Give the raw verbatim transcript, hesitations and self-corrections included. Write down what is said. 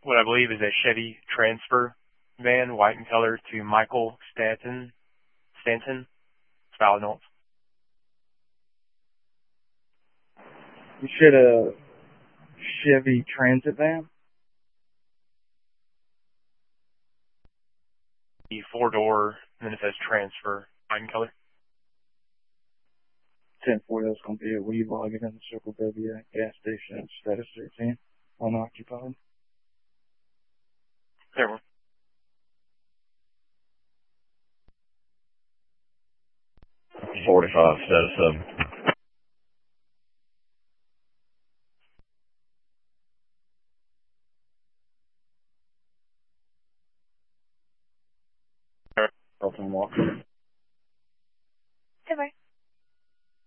what I believe is a Chevy Transfer van, white in color, to Michael Stanton. Stanton, Valid Notes. You should a Chevy Transit van? The four-door, and then it says Transfer, white in color. ten four, that's going to be it. Will you log it in the Circle W at gas station at status thirteen, unoccupied? There one. forty-five, status seven. Open walk.